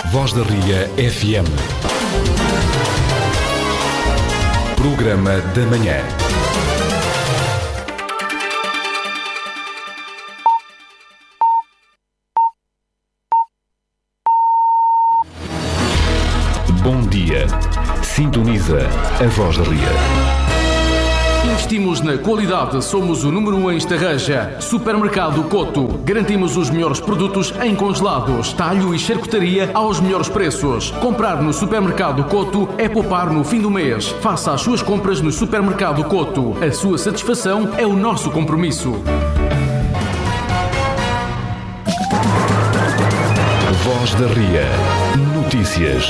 Voz da Ria FM. Programa da Manhã. Bom dia. Sintoniza a Voz da Ria. Investimos na qualidade, somos o número 1 em Estarreja. Supermercado Coto. Garantimos os melhores produtos em congelados, talho e charcutaria aos melhores preços. Comprar no Supermercado Coto é poupar no fim do mês. Faça as suas compras no Supermercado Coto. A sua satisfação é o nosso compromisso. Voz da Ria. Notícias.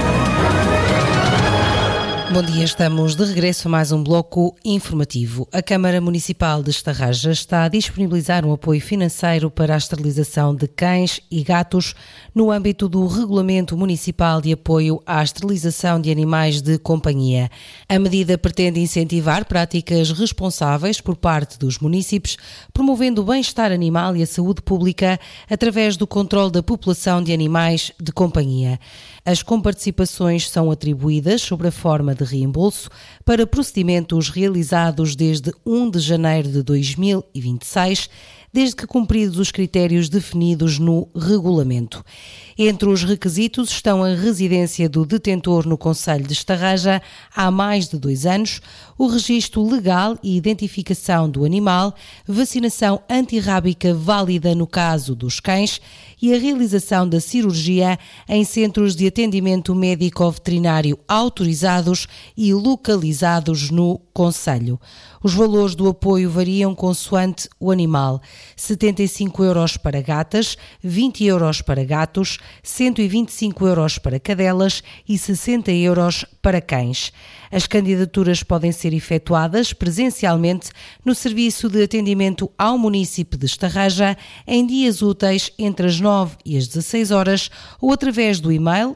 Bom dia, estamos de regresso a mais um bloco informativo. A Câmara Municipal de Estarreja está a disponibilizar um apoio financeiro para a esterilização de cães e gatos no âmbito do Regulamento Municipal de Apoio à Esterilização de Animais de Companhia. A medida pretende incentivar práticas responsáveis por parte dos munícipes, promovendo o bem-estar animal e a saúde pública através do controle da população de animais de companhia. As comparticipações são atribuídas sob a forma de reembolso para procedimentos realizados desde 1 de janeiro de 2026, desde que cumpridos os critérios definidos no regulamento. Entre os requisitos estão a residência do detentor no concelho de Estarreja há mais de 2 anos, o registro legal e identificação do animal, vacinação antirrábica válida no caso dos cães e a realização da cirurgia em centros de atendimento médico-veterinário autorizados e localizados no concelho. Os valores do apoio variam consoante o animal: 75 € para gatas, 20 € para gatos, 125 € para cadelas e 60 € para cães. As candidaturas podem ser efetuadas presencialmente no Serviço de Atendimento ao Munícipe de Estarreja em dias úteis entre as 9 e as 16 horas ou através do e-mail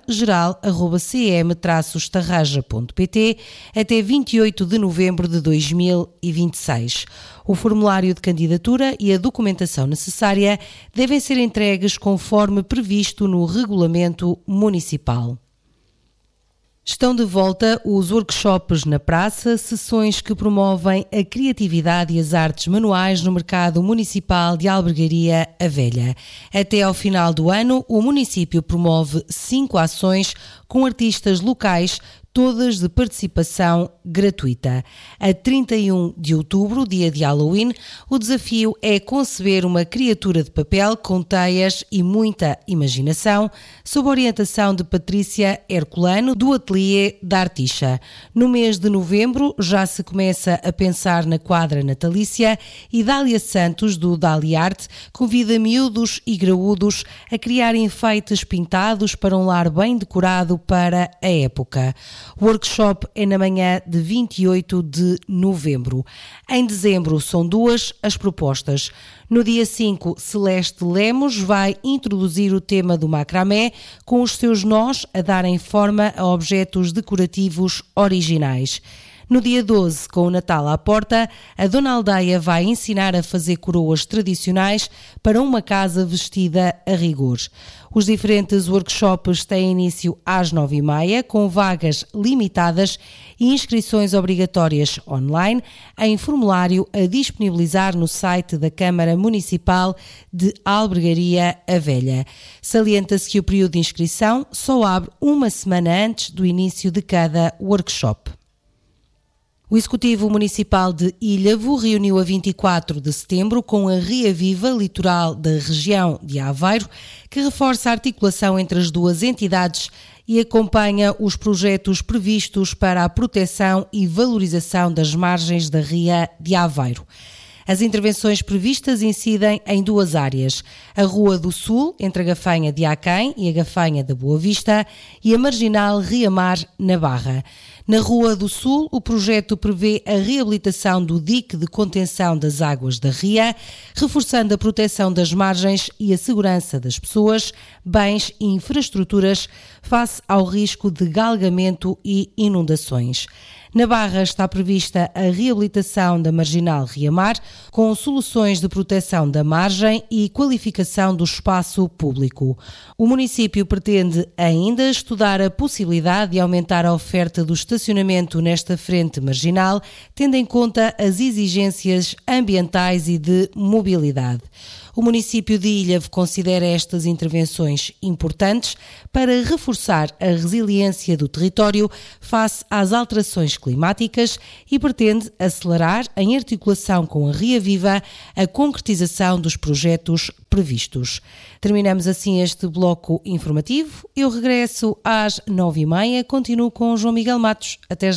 geral@cm-estarreja.pt até 28 de novembro de 2026. O formulário de candidatura e a documentação necessária devem ser entregues conforme previsto no Regulamento Municipal. Estão de volta os workshops na praça, sessões que promovem a criatividade e as artes manuais no mercado municipal de Albergaria a Velha. Até ao final do ano, o município promove 5 ações com artistas locais, todas de participação gratuita. A 31 de outubro, dia de Halloween, o desafio é conceber uma criatura de papel com teias e muita imaginação, sob a orientação de Patrícia Herculano, do Ateliê da Articha. No mês de novembro já se começa a pensar na quadra natalícia e Dália Santos, do Dália Arte, convida miúdos e graúdos a criar enfeites pintados para um lar bem decorado para a época. O workshop é na manhã de 28 de novembro. Em dezembro são 2 as propostas. No dia 5, Celeste Lemos vai introduzir o tema do macramé, com os seus nós a darem forma a objetos decorativos originais. No dia 12, com o Natal à porta, a Dona Aldeia vai ensinar a fazer coroas tradicionais para uma casa vestida a rigor. Os diferentes workshops têm início às 9h30, com vagas limitadas e inscrições obrigatórias online, em formulário a disponibilizar no site da Câmara Municipal de Albergaria a Velha. Salienta-se que o período de inscrição só abre uma semana antes do início de cada workshop. O Executivo Municipal de Ilhavo reuniu a 24 de setembro com a Ria Viva Litoral da região de Aveiro, que reforça a articulação entre as duas entidades e acompanha os projetos previstos para a proteção e valorização das margens da Ria de Aveiro. As intervenções previstas incidem em 2 áreas: a Rua do Sul, entre a Gafanha de Aquém e a Gafanha da Boa Vista, e a Marginal Ria-Mar, na Barra. Na Rua do Sul, o projeto prevê a reabilitação do dique de contenção das águas da Ria, reforçando a proteção das margens e a segurança das pessoas, bens e infraestruturas face ao risco de galgamento e inundações. Na Barra está prevista a reabilitação da Marginal Ria-Mar, com soluções de proteção da margem e qualificação ocupação do espaço público. O município pretende ainda estudar a possibilidade de aumentar a oferta do estacionamento nesta frente marginal, tendo em conta as exigências ambientais e de mobilidade. O município de Ilhavo considera estas intervenções importantes para reforçar a resiliência do território face às alterações climáticas e pretende acelerar, em articulação com a Ria Viva, a concretização dos projetos previstos. Terminamos assim este bloco informativo. Eu regresso às 9h30. Continuo com João Miguel Matos. Até já.